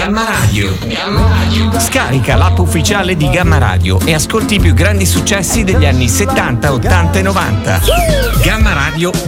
Gamma Radio. Scarica l'app ufficiale di Gamma Radio e ascolti i più grandi successi degli anni 70, 80 e 90. Gamma Radio